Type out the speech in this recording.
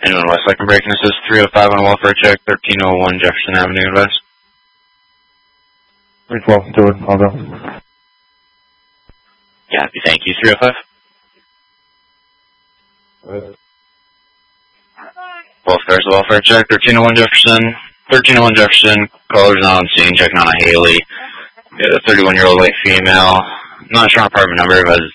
Anyone west, I can break and assist 305 on a welfare check, 1301 Jefferson Avenue, West. 312, do it. I'll go. Yeah, thank you. 305. Welfare check, 1301 Jefferson. 1301 Jefferson, caller's not on scene, checking on a Haley. 31-year-old white female. I'm not sure on apartment number, but